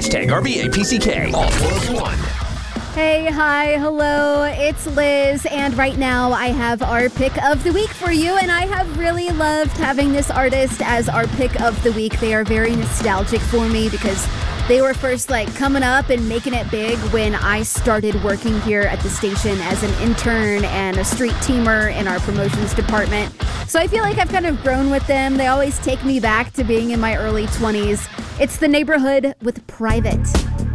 Hashtag RBAPCK. All 401. Hey, hi, hello, it's Liz, and right now I have our pick of the week for you, and I have really loved having this artist as our pick of the week. They are very nostalgic for me because they were first coming up and making it big when I started working here at the station as an intern and a street teamer in our promotions department. So I feel like I've kind of grown with them. They always take me back to being in my early 20s. It's The Neighborhood with Private.